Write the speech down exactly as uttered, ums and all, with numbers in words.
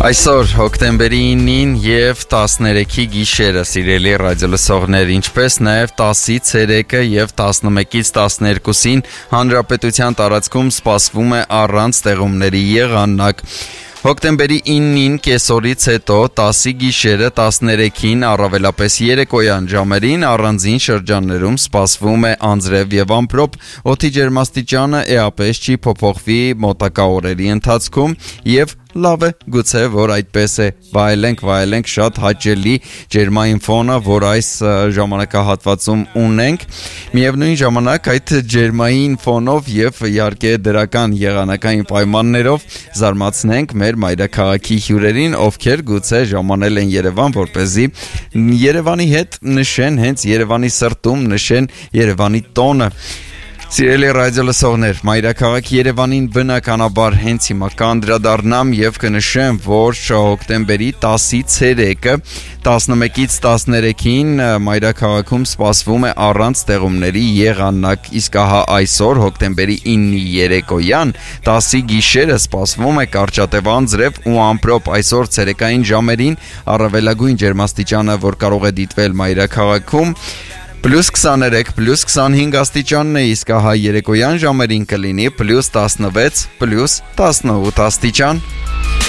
Այսօր հոկտեմբերի ինին և տասներեքի գիշերը, սիրելի ռադիոլսողներ, ինչպես նաև տասի ցերեկը և տասնմեկից տասներկուսին հանրապետության տարածքում սպասվում է առանց տեղումների եղանակ։ Հոկտեմբերի ինին կեսօրից հետո տասի գիշերը տասներեքին առավելապես երեկոյան ժամերին առանձին շրջաններում սպասվում է անձրև և ամպրոպ, օդի ջերմաստիճանը էապես չի փոփոխվի մոտակա օրերի ընթացքում և լավ է, գուցե որ այդպես է, վայելենք, վայելենք շատ հաճելի ջերմային ֆոնը, որ այս ժամանակահատվածում ունենք, միևնույն ժամանակ այդ ջերմային ֆոնով և իհարկե դրական եղանակային պայմաններով զարմացնենք մեր մայրաքաղաքի հյուրերին, ովքեր գուցե ժամանել են Երևան, որպեսզի Երևանի հետ նշեն, հենց Երևանի սրտում նշեն Երևանի տոնը։ Սիրելի ռադիոլսողներ, մայրաքաղաք Երևանին բնականաբար հենց հիմա կանդրադառնամ և կնշեմ, որ հոկտեմբերի տասի ցերեկը տասնմեկից տասներեքին մայրաքաղաքում սպասվում է առանց տեղումների եղանակ, իսկ ահա այսօր հոկտեմբերի ինի երեկոյան տասի գիշերը սպասվում է կարճատև անձրև ու ամպրոպ, այսօր ցերեկային ժամերին առավելագույն ջերմաստիճանը, որ կարող է դիտվել մայրաքաղաքում Պլյուս քսաներեք, պլյուս քսանհինգ աստիճանն է, իսկ ահա երեկոյան ժամերին կլինի պլյուս տասնվեց, պլյուս տասնութ աստիճան։